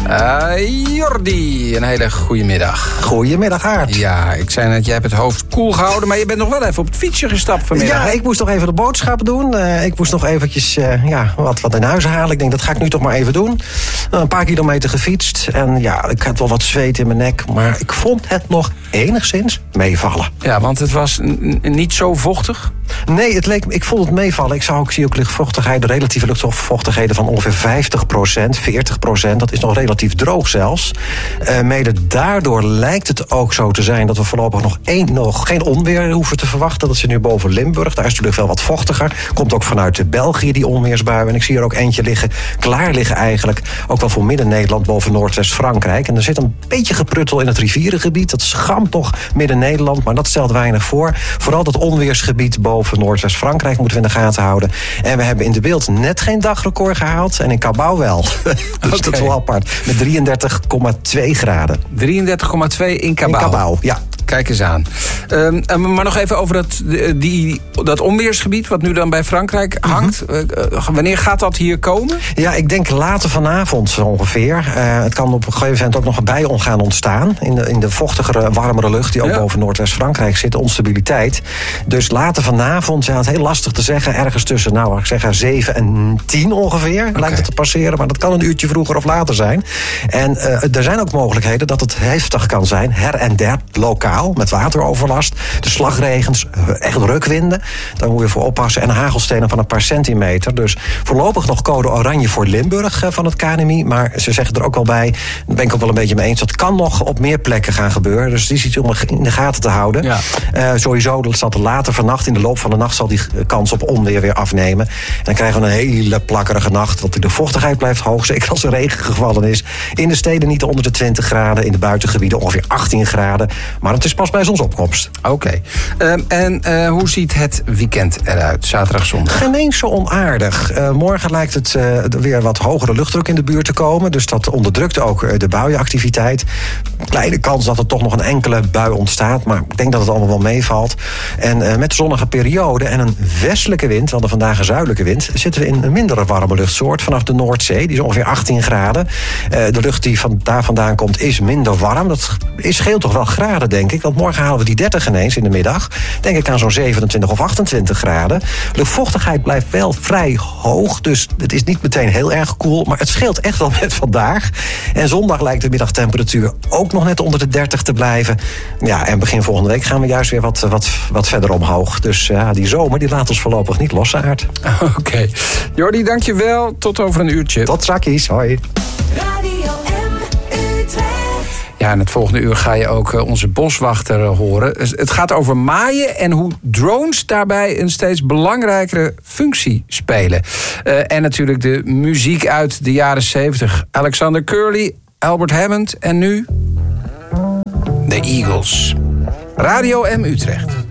Jordi, een hele goede middag. Goedemiddag, Aart. Ja, ik zei net, jij hebt het hoofd koel gehouden, maar je bent nog wel even op het fietsje gestapt vanmiddag. Ja, ik moest nog even de boodschappen doen. Ik moest nog eventjes wat in huis halen. Ik denk, dat ga ik nu toch maar even doen. Een paar kilometer gefietst. En ja, ik had wel wat zweet in mijn nek. Maar ik vond het nog enigszins meevallen. Ja, want het was niet zo vochtig? Nee, ik vond het meevallen. Ik zie ook luchtvochtigheid, de relatieve luchtvochtigheden van ongeveer 50%, 40%. Dat is nog relatief droog zelfs. Mede daardoor lijkt het ook zo te zijn dat we voorlopig nog geen onweer hoeven te verwachten. Dat zit nu boven Limburg. Daar is de lucht wel wat vochtiger. Komt ook vanuit België, die onweersbui. En ik zie er ook eentje klaar liggen eigenlijk. Ook wel voor Midden-Nederland boven Noordwest-Frankrijk. En er zit een beetje gepruttel in het rivierengebied. Dat schamt toch Midden-Nederland, maar dat stelt weinig voor. Vooral dat onweersgebied boven Noordwest-Frankrijk moeten we in de gaten houden. En we hebben in de Beeld net geen dagrecord gehaald. En in Cabau wel. Dus dat is wel apart. Met 33,2 graden. 33,2 in Cabau? In Cabau, ja. Kijk eens aan. Maar nog even over dat onweersgebied wat nu dan bij Frankrijk hangt. Wanneer gaat dat hier komen? Ja, ik denk later vanavond zo ongeveer. Het kan op een gegeven moment ook nog een bijon gaan ontstaan. In de vochtigere, warmere lucht die ook boven Noordwest-Frankrijk zit. Onstabiliteit. Dus later vanavond, het is heel lastig te zeggen. Ergens tussen, 7 en 10 ongeveer lijkt het te passeren. Maar dat kan een uurtje vroeger of later zijn. En er zijn ook mogelijkheden dat het heftig kan zijn. Her en der, lokaal. Met wateroverlast, de slagregens, echt rukwinden. Daar moet je voor oppassen. En hagelstenen van een paar centimeter. Dus voorlopig nog code oranje voor Limburg van het KNMI. Maar ze zeggen er ook wel bij, daar ben ik ook wel een beetje mee eens, dat kan nog op meer plekken gaan gebeuren. Dus die is iets om in de gaten te houden. Ja. Sowieso, dat zal later vannacht, in de loop van de nacht zal die kans op onweer weer afnemen. En dan krijgen we een hele plakkerige nacht. Want de vochtigheid blijft hoog, zeker als er regen gevallen is. In de steden niet onder de 20 graden. In de buitengebieden ongeveer 18 graden. Maar het is pas bij zonsopkomst. Oké. En hoe ziet het weekend eruit, zaterdag, zondag? Geen eens zo onaardig. Morgen lijkt het weer wat hogere luchtdruk in de buurt te komen. Dus dat onderdrukt ook de buienactiviteit. Kleine kans dat er toch nog een enkele bui ontstaat. Maar ik denk dat het allemaal wel meevalt. En met de zonnige periode en een westelijke wind, we hadden vandaag een zuidelijke wind, zitten we in een mindere warme luchtsoort vanaf de Noordzee. Die is ongeveer 18 graden. De lucht die daar vandaan komt is minder warm. Dat scheelt toch wel graden, denk ik. Want morgen halen we die 30 ineens in de middag. Denk ik aan zo'n 27 of 28 graden. Luchtvochtigheid blijft wel vrij hoog. Dus het is niet meteen heel erg koel. Maar het scheelt echt wel met vandaag. En zondag lijkt de middagtemperatuur ook nog net onder de 30 te blijven. Ja, en begin volgende week gaan we juist weer wat verder omhoog. Dus die zomer die laat ons voorlopig niet los, Aard. Oké. Jordi, dankjewel. Tot over een uurtje. Tot straks. Hoi. Ja, in het volgende uur ga je ook onze boswachter horen. Het gaat over maaien en hoe drones daarbij een steeds belangrijkere functie spelen. En natuurlijk de muziek uit de jaren 70. Alexander Curly, Albert Hammond en nu de Eagles. Radio M Utrecht.